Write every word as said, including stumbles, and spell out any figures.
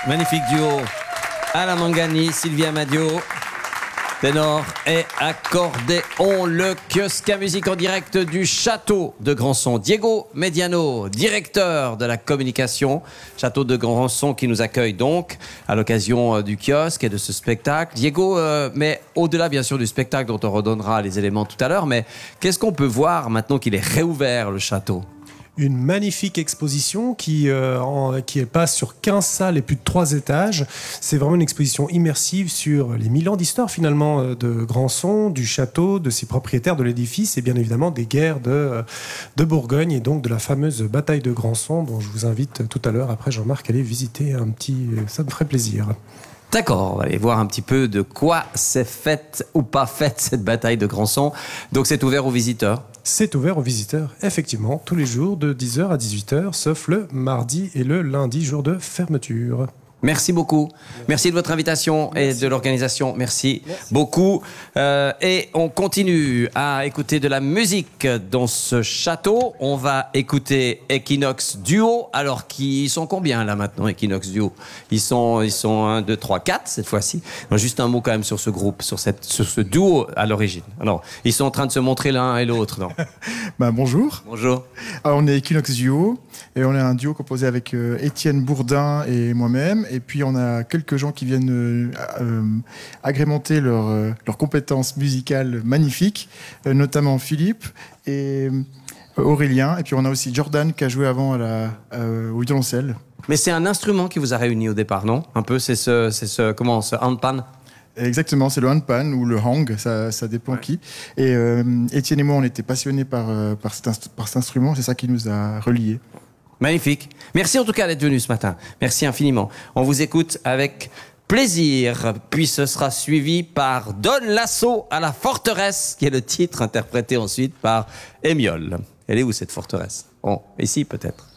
Magnifique duo. Alain Mangani, Sylvia Madio, ténor et accordéon. Le kiosque à musique en direct du château de Grandson. Diego Mediano, directeur de la communication. Château de Grandson qui nous accueille donc à l'occasion du kiosque et de ce spectacle. Diego, euh, mais au-delà bien sûr du spectacle dont on redonnera les éléments tout à l'heure, mais qu'est-ce qu'on peut voir maintenant qu'il est réouvert le château ? Une magnifique exposition qui, euh, en, qui passe sur quinze salles et plus de trois étages. C'est vraiment une exposition immersive sur les mille ans d'histoire finalement de Grandson, du château, de ses propriétaires, de l'édifice et bien évidemment des guerres de, de Bourgogne et donc de la fameuse bataille de Grandson dont je vous invite tout à l'heure après Jean-Marc à aller visiter un petit... Ça me ferait plaisir. D'accord, on va aller voir un petit peu de quoi s'est faite ou pas faite cette bataille de Grandson. Donc c'est ouvert aux visiteurs. C'est ouvert aux visiteurs, effectivement, tous les jours de dix heures à dix-huit heures, sauf le mardi et le lundi, jour de fermeture. Merci beaucoup. Merci de votre invitation et Merci. de l'organisation. Merci, Merci. beaucoup. Euh, et on continue à écouter de la musique dans ce château. On va écouter Equinox Duo. Alors, qui ils sont combien là maintenant, Equinox Duo ? Ils sont, ils sont un, deux, trois, quatre cette fois-ci. Non, juste un mot quand même sur ce groupe, sur, cette, sur ce duo à l'origine. Alors, ils sont en train de se montrer l'un et l'autre, non ? Bah, bonjour. Bonjour. Alors, on est Equinox Duo et on est un duo composé avec euh, Étienne Bourdin et moi-même. Et puis, on a quelques gens qui viennent euh, euh, agrémenter leurs euh, leurs compétences musicales magnifiques, euh, notamment Philippe et euh, Aurélien. Et puis, on a aussi Jordan qui a joué avant à la, euh, au violoncelle. Mais c'est un instrument qui vous a réunis au départ, non ? Un peu, c'est ce, c'est ce, comment, ce handpan ? Exactement, c'est le handpan ou le hang, ça, ça dépend Ouais. qui. Et euh, Étienne et moi, on était passionnés par, euh, par, cet, inst- par cet instrument, c'est ça qui nous a reliés. Magnifique. Merci en tout cas d'être venu ce matin. Merci infiniment. On vous écoute avec plaisir, puis ce sera suivi par Donne l'assaut à la forteresse, qui est le titre interprété ensuite par Émiole. Elle est où cette forteresse ? Bon, ici peut-être.